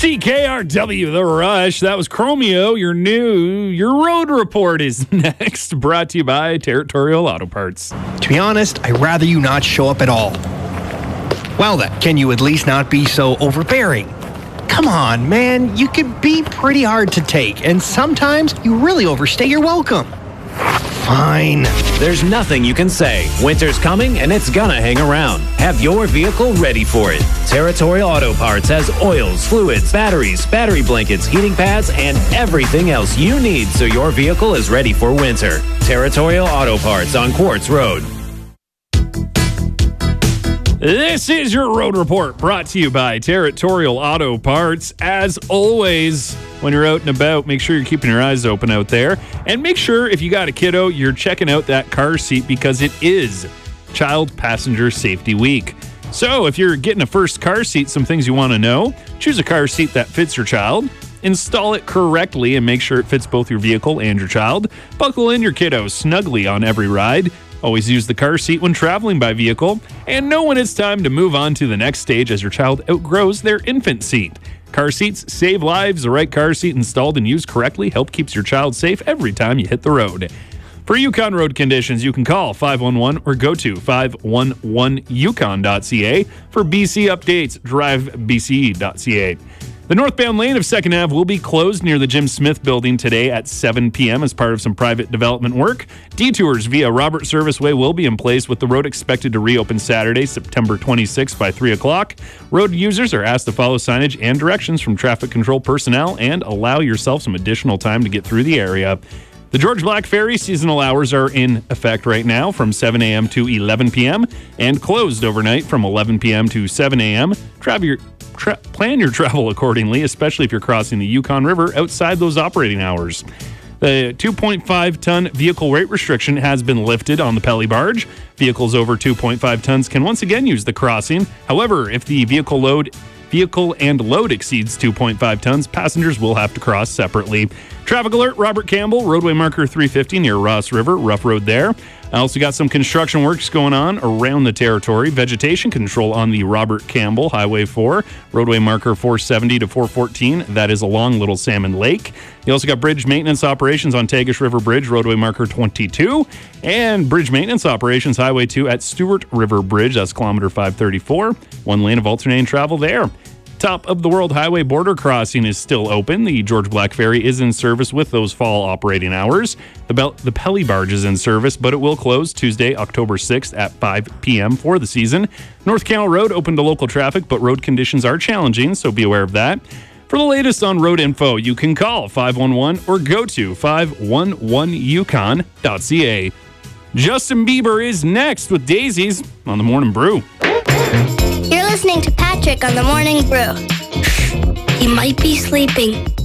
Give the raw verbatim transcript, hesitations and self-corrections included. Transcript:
C K R W, The Rush. That was Chromeo. Your new, your road report is next. Brought to you by Territorial Auto Parts. To be honest, I'd rather you not show up at all. Well then, can you at least not be so overbearing? Come on, man. You can be pretty hard to take, and sometimes you really overstay your welcome. Fine. There's nothing you can say. Winter's coming and it's gonna hang around. Have your vehicle ready for it. Territorial Auto Parts has oils, fluids, batteries, battery blankets, heating pads, and everything else you need so your vehicle is ready for winter. Territorial Auto Parts on Quartz Road. This is your road report brought to you by Territorial Auto Parts. As always, when you're out and about, make sure you're keeping your eyes open out there. And make sure if you got a kiddo, you're checking out that car seat because it is Child Passenger Safety Week. So if you're getting a first car seat, some things you want to know: choose a car seat that fits your child. Install it correctly and make sure it fits both your vehicle and your child. Buckle in your kiddo snugly on every ride. Always use the car seat when traveling by vehicle, and know when it's time to move on to the next stage as your child outgrows their infant seat. Car seats save lives. The right car seat installed and used correctly help keeps your child safe every time you hit the road. For Yukon road conditions, you can call five one one or go to five one one yukon dot c a. For B C updates, drive b c dot c a. The northbound lane of second Avenue will be closed near the Jim Smith building today at seven p.m. as part of some private development work. Detours via Robert Service Way will be in place, with the road expected to reopen Saturday, September twenty-sixth by three o'clock. Road users are asked to follow signage and directions from traffic control personnel and allow yourself some additional time to get through the area. The George Black Ferry seasonal hours are in effect right now from seven a.m. to eleven p.m. and closed overnight from eleven p.m. to seven a.m. Travel your Tra- plan your travel accordingly, especially if you're crossing the Yukon River outside those operating hours. The two point five ton vehicle weight restriction has been lifted on the Pelly Barge. Vehicles over two point five tons can once again use the crossing. However, if the vehicle load vehicle and load exceeds two point five tons, passengers will have to cross separately. Traffic alert: Robert Campbell, roadway marker three fifty near Ross River, rough road there. I also got some construction works going on around the territory. Vegetation control on the Robert Campbell, Highway four, roadway marker four seventy to four fourteen. That is along Little Salmon Lake. You also got bridge maintenance operations on Tagish River Bridge, roadway marker twenty-two. And bridge maintenance operations, Highway two at Stewart River Bridge. That's kilometer five thirty-four. One lane of alternating travel there. Top of the World Highway border crossing is still open. The George Black Ferry is in service with those fall operating hours. The, Bel- the Pelly Barge is in service, but it will close Tuesday, October sixth at five p.m. for the season. North Canal Road open to local traffic, but road conditions are challenging, so be aware of that. For the latest on road info, you can call five one one or go to five one one yukon dot c a. Justin Bieber is next with Daisies on the Morning Brew. You're listening to Patrick on the Morning Brew. He might be sleeping.